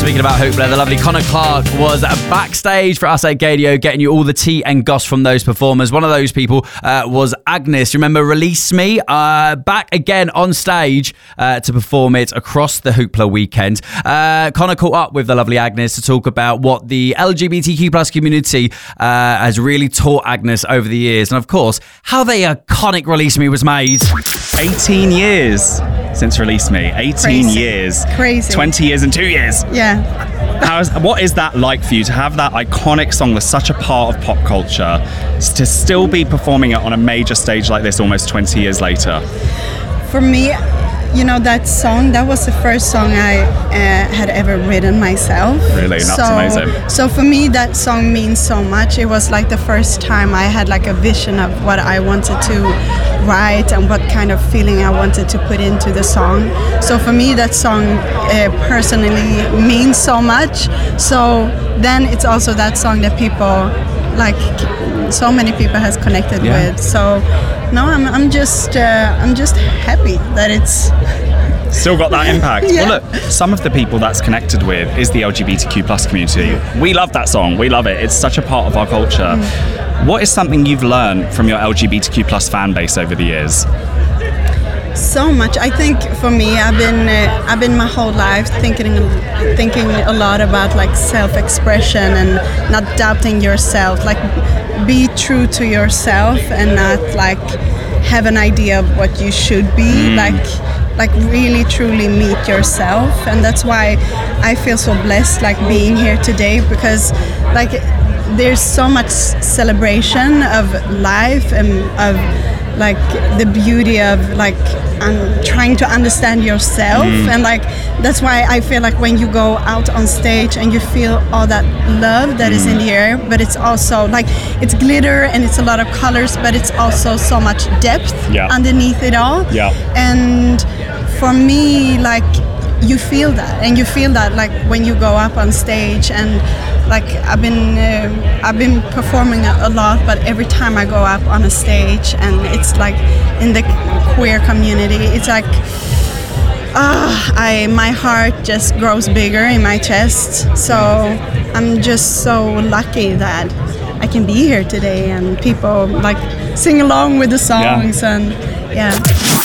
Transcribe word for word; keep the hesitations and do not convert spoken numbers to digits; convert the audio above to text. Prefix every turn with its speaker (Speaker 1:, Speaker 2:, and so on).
Speaker 1: Speaking about Hoopla, the lovely Connor Clark was backstage for us at Gaydio, getting you all the tea and goss from those performers. One of those people uh, was Agnes. You remember Release Me? Uh, back again on stage uh, to perform it across the Hoopla weekend. Uh, Connor caught up with the lovely Agnes to talk about what the L G B T Q plus community uh, has really taught Agnes over the years. And of course, how the iconic Release Me was made.
Speaker 2: eighteen years since Release Me. eighteen
Speaker 3: Crazy.
Speaker 2: years.
Speaker 3: Crazy.
Speaker 2: twenty years and two years.
Speaker 3: Yeah.
Speaker 2: How's, what is that like for you to have that iconic song that's such a part of pop culture, to still be performing it on a major stage like this almost twenty years later?
Speaker 3: For me, you know, that song, that was the first song I uh, had ever written myself.
Speaker 2: Really? That's
Speaker 3: so,
Speaker 2: amazing.
Speaker 3: So for me, that song means so much. It was like the first time I had like a vision of what I wanted to write and what kind of feeling I wanted to put into the song. So for me, that song uh, personally means so much. So then it's also that song that people, like so many people has connected
Speaker 2: Yeah.
Speaker 3: with. So no, I'm I'm just uh, I'm just happy that it's
Speaker 2: Still got that impact.
Speaker 3: Yeah.
Speaker 2: Well, look, some of the people that's connected with is the L G B T Q plus community. We love that song. We love it. It's such a part of our culture.
Speaker 3: Mm.
Speaker 2: What is something you've learned from your L G B T Q plus fan base over the years?
Speaker 3: so much. I think for me, I've been uh, I've been my whole life thinking thinking a lot about like self-expression and not doubting yourself. Like be true to yourself and not like have an idea of what you should be.
Speaker 2: Mm.
Speaker 3: Like like really truly meet yourself, and that's why I feel so blessed like being here today, because like there's so much celebration of life and of like the beauty of like um, trying to understand yourself. Mm. And like that's why I feel like when you go out on stage and you feel all that love that mm. is in the air, but it's also like it's glitter and it's a lot of colors, but it's also so much depth
Speaker 2: yeah.
Speaker 3: underneath it all.
Speaker 2: Yeah.
Speaker 3: And for me, like you feel that, and you feel that like when you go up on stage. And like I've been uh, I've been performing a lot, but every time I go up on a stage and it's like in the queer community, it's like ah, I my heart just grows bigger in my chest. So I'm just so lucky that I can be here today and people like sing along with the songs. Yeah. And yeah.